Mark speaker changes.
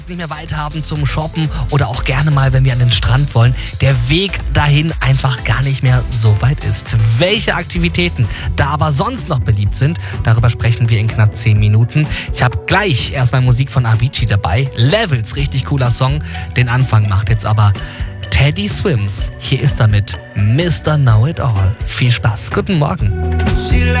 Speaker 1: nicht mehr weit haben zum Shoppen oder auch gerne mal, wenn wir an den Strand wollen, der Weg dahin einfach gar nicht mehr so weit ist. Welche Aktivitäten da aber sonst noch beliebt sind, darüber sprechen wir in knapp 10 Minuten. Ich habe gleich erstmal Musik von Avicii dabei. Levels, richtig cooler Song. Den Anfang macht jetzt aber Teddy Swims. Hier ist er mit Mr. Know It All. Viel Spaß. Guten Morgen.